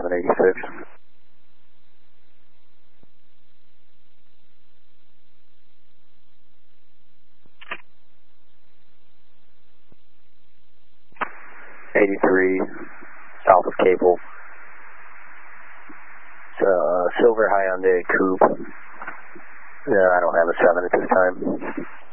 786. '83 south of Cable. It's a silver Hyundai coupe. I don't have a 7 at this time.